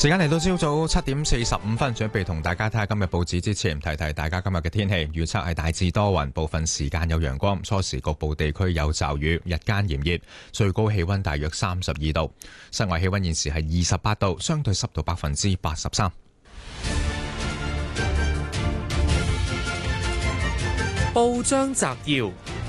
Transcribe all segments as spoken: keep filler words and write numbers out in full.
時間嚟到朝早七點四十五分，準備同大家睇下今日報紙之前，提提大家今日嘅天氣預測係大致多雲，部分時間有陽光，初時局部地區有驟雨，日間炎熱，最高氣溫大約三十二度，室外氣溫現時係二十八度，相對濕度百分之八十三。 報章摘要：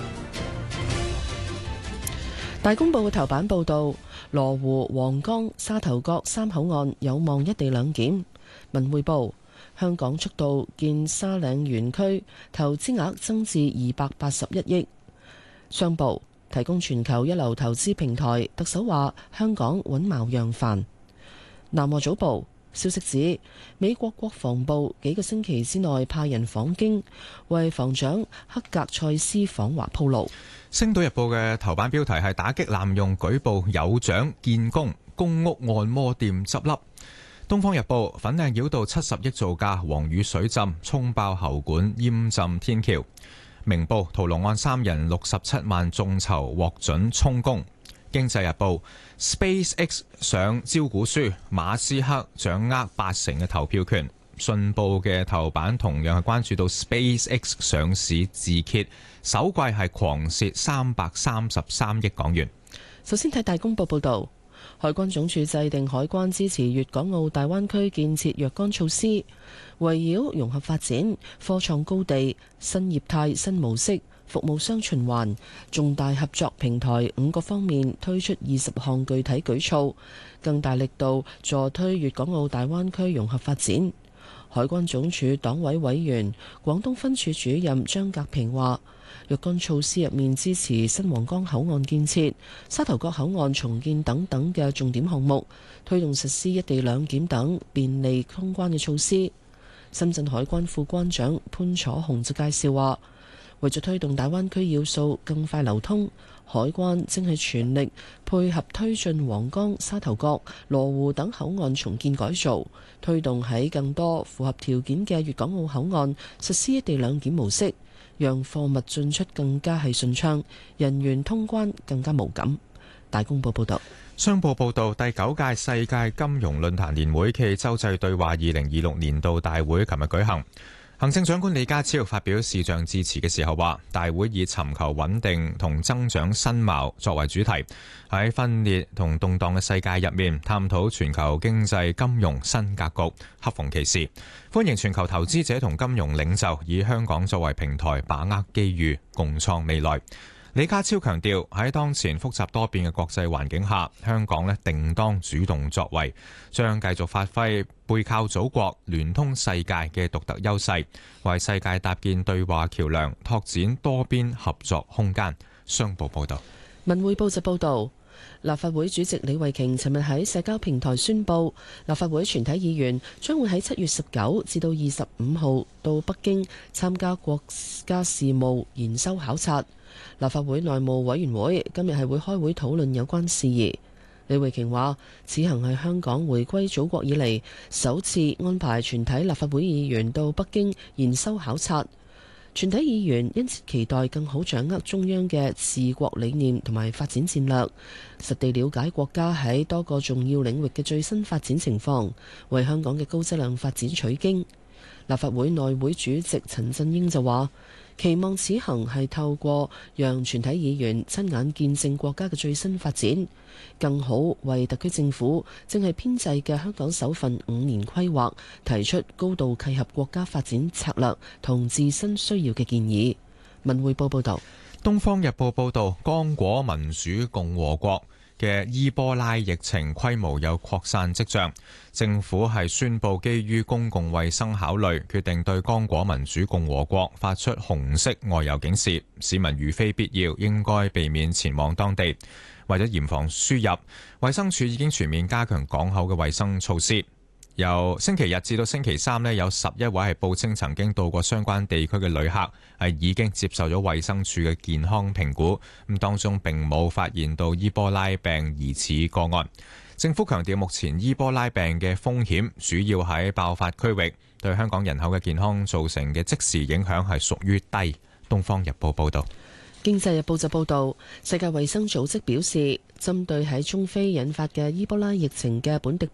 大公報嘅頭版報道，羅湖、皇崗、沙頭角三口岸有望一地兩檢。文匯報：香港速度建沙嶺園區，投資額增至二百八十一億。商報：提供全球一流投資平台，特首話香港穩貌揚帆。南華早報消息指，美國國防部幾個星期之內派人訪京，為防長克格塞斯訪華鋪路。 星島日報嘅頭版標題係打擊濫用舉報有獎建功，公屋按摩店執笠。東方日報粉嶺繞道七十億造價，黃雨水浸，沖爆喉管，淹浸天橋。明報屠龍案三人六十七萬眾籌獲准充公。經濟日報 SpaceX 上招股書，馬斯克掌握八成嘅投票權。信報嘅頭版同樣係關注到 SpaceX 上市自揭，首季係狂蝕三百三十三億港元。 首先睇大公報報導，海關總署制定海關支持粵港澳大灣區建設若干措施，圍繞融合發展、科創高地、新業態新模式、服務雙循環、重大合作平台五個方面推出二十項具體舉措，更大力度助推粵港澳大灣區融合發展。海關總署黨委委員、廣東分署主任張格平話，若干措施入面支持新皇崗口岸建設、沙頭角口岸重建等等嘅重點項目，推動實施一地兩檢等便利通關嘅措施。深圳海關副關長潘楚雄就介紹話，為咗推動大灣區要素更快流通，海關正係全力配合推進皇崗、沙頭角、羅湖等口岸重建改造，推動喺更多符合條件嘅粵港澳口岸實施一地兩檢模式，讓貨物進出更加係順暢，人員通關更加無感。大公報報道。 商報報導，第九屆世界金融論壇年會暨洲際對話二零二六年度大會琴日舉行。行政長官李家超發表視像致辭嘅時候話，大會以尋求穩定同增長新貌作為主題，喺分裂同動盪嘅世界入面，探討全球經濟金融新格局，恰逢其時，歡迎全球投資者同金融領袖以香港作為平台，把握機遇，共創未來。李家超強調，喺當前複雜多變嘅國際環境下，香港呢定當主動作為，將繼續發揮背靠祖國、聯通世界嘅獨特優勢，為世界搭建對話橋梁，拓展多邊合作空間。商報報道。 文匯報就報道，立法會主席李慧瓊尋日喺社交平台宣布，立法會全體議員將會喺七月十九至到二十五號到北京參加國家事務研修考察。立法會內務委員會今日係會開會討論有關事宜。李慧瓊話，此行係香港回歸祖國以嚟首次安排全體立法會議員到北京研修考察。全體議員因此期待更好掌握中央嘅治國理念同埋發展戰略，實地了解國家喺多個重要領域嘅最新發展情況，為香港嘅高質量發展取經。立法會內會主席陳振英就話，期望此行係透過讓全體議員親眼見證國家嘅最新發展，更好為特區政府正係編製嘅香港首份五年規劃提出高度契合國家發展策略同自身需要嘅建議。文匯報報道。 東方日報報道，剛果民主共和國嘅伊波拉疫情規模有擴散跡象，政府係宣布基於公共衛生考慮，決定對剛果民主共和國發出紅色外遊警示，市民如非必要，應該避免前往當地。為咗嚴防輸入，衛生署已經全面加強港口嘅衛生措施。由星期日至到星期三呢，有十一位係報稱曾經到過相關地區嘅旅客係已經接受咗衛生署嘅健康評估，咁當中並冇發現到伊波拉病疑似個案。政府強調，目前伊波拉病嘅風險主要喺爆發區域，對香港人口嘅健康造成嘅即時影響係屬於低。東方日報報道。 經濟日報就報道，世界衛生組織表示，針對喺中非引發嘅伊波拉疫情嘅本地